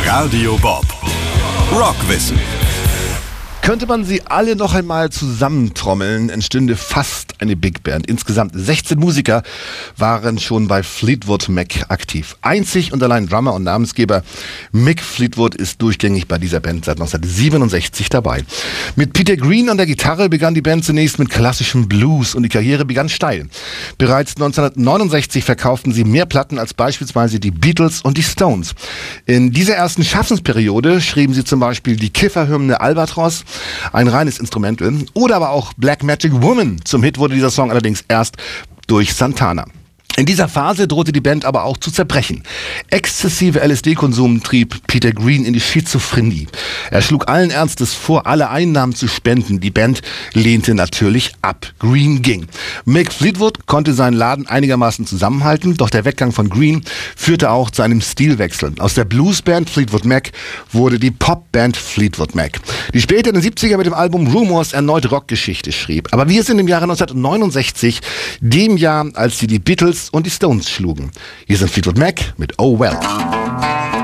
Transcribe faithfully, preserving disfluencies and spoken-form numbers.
Radio Bob. Rockwissen. Könnte man sie alle noch einmal zusammentrommeln, entstünde fast eine Big Band. Insgesamt sechzehn Musiker waren schon bei Fleetwood Mac aktiv. Einzig und allein Drummer und Namensgeber Mick Fleetwood ist durchgängig bei dieser Band seit neunzehnhundertsiebenundsechzig dabei. Mit Peter Green an der Gitarre begann die Band zunächst mit klassischem Blues und die Karriere begann steil. Bereits neunzehnhundertneunundsechzig verkauften sie mehr Platten als beispielsweise die Beatles und die Stones. In dieser ersten Schaffensperiode schrieben sie zum Beispiel die Kifferhymne Albatross, ein reines Instrumental, oder aber auch Black Magic Woman. Zum Hit wurde dieser Song allerdings erst durch Santana. In dieser Phase drohte die Band aber auch zu zerbrechen. Exzessive L S D-Konsum trieb Peter Green in die Schizophrenie. Er schlug allen Ernstes vor, alle Einnahmen zu spenden. Die Band lehnte natürlich ab. Green ging. Mick Fleetwood konnte seinen Laden einigermaßen zusammenhalten, doch der Weggang von Green führte auch zu einem Stilwechsel. Aus der Bluesband Fleetwood Mac wurde die Popband Fleetwood Mac, die später in den siebziger mit dem Album Rumors erneut Rockgeschichte schrieb. Aber wir sind im Jahre neunzehnhundertneunundsechzig, dem Jahr, als sie die Beatles und die Stones schlugen. Hier sind Fleetwood Mac mit Oh Well.